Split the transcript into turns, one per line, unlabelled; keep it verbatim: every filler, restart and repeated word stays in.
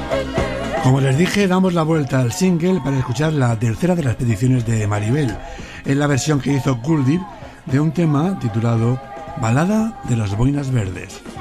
Como les dije, damos la vuelta al single para escuchar la tercera de las peticiones de Maribel. Es la versión que hizo Guldir de un tema titulado Balada de las Boinas Verdes.